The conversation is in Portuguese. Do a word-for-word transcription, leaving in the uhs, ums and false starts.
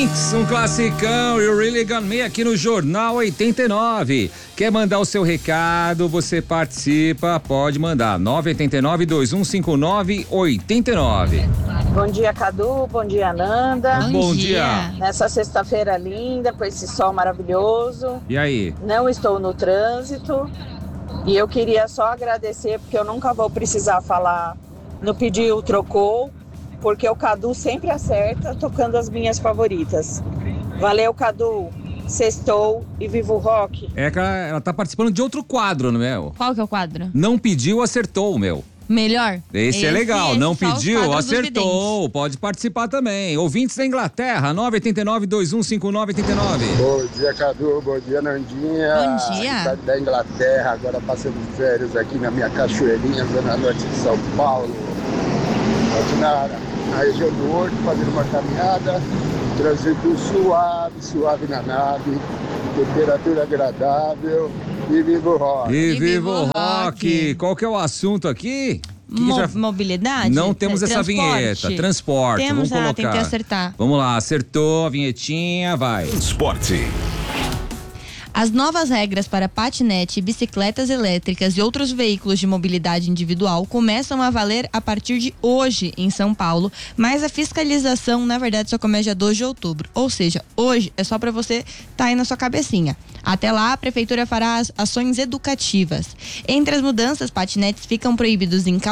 Um classicão, You Really Got Me, aqui no Jornal oitenta e nove. Quer mandar o seu recado? Você participa, pode mandar. nove oito nove, dois um cinco nove, oito nove. Bom dia, Cadu. Bom dia, Nanda. Bom, Bom dia. dia. Nessa sexta-feira linda, com esse sol maravilhoso. E aí? Não estou no trânsito. E eu queria só agradecer, porque eu nunca vou precisar falar no pediu, trocou, porque o Cadu sempre acerta tocando as minhas favoritas. Valeu, Cadu. Sextou e viva o rock. É que ela, ela tá participando de outro quadro, não é? Qual que é o quadro? Não pediu, acertou, meu. Melhor? Esse, esse é legal. Esse Não pediu, acertou. Pode participar também. Ouvintes da Inglaterra, nove oito nove, dois um cinco nove, oito nove. Bom dia, Cadu. Bom dia, Nandinha. Bom dia. Cidade da Inglaterra, agora passando férias aqui na minha cachoeirinha, zona norte de São Paulo. Aqui na, na região do Horto, fazendo uma caminhada. Trânsito suave, suave na nave. Temperatura agradável. E viva o rock. E viva o rock. Qual que é o assunto aqui? Que Mo- já... Mobilidade? Não temos essa Transporte. vinheta. Transporte. Temos, Vamos ah, colocar. tem que acertar. Vamos lá, acertou a vinhetinha, vai. Transporte. As novas regras para patinete, bicicletas elétricas e outros veículos de mobilidade individual começam a valer a partir de hoje em São Paulo, mas a fiscalização, na verdade, só começa dia dois de outubro. Ou seja, hoje é só para você estar tá aí na sua cabecinha. Até lá, a prefeitura fará as ações educativas. Entre as mudanças, patinetes ficam proibidos em